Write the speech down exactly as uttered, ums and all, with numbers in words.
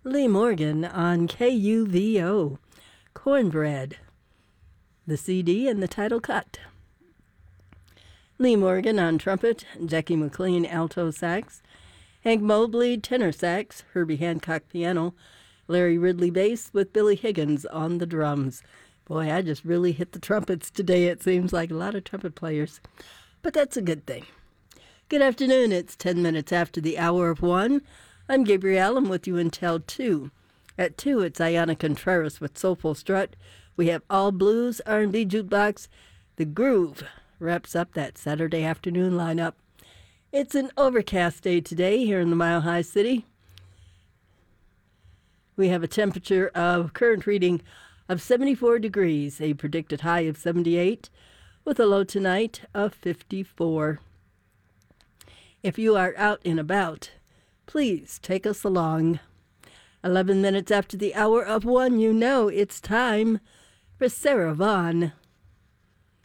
Lee Morgan on K U V O, Cornbread, the C D and the title cut. Lee Morgan on trumpet, Jackie McLean alto sax, Hank Mobley tenor sax, Herbie Hancock piano, Larry Ridley bass with Billy Higgins on the drums. Boy, I just really hit the trumpets today. It seems like a lot of trumpet players, but that's a good thing. Good afternoon. It's ten minutes after the hour of one. I'm Gabrielle. I'm with you until two. At two, it's Ayana Contreras with Soulful Strut. We have All Blues, R and B Jukebox. The Groove wraps up that Saturday afternoon lineup. It's an overcast day today here in the Mile High City. We have a temperature of current reading of seventy-four degrees, a predicted high of seventy-eight, with a low tonight of fifty-four. If you are out and about, please take us along. eleven minutes after the hour of one, you know it's time for Sarah Vaughan.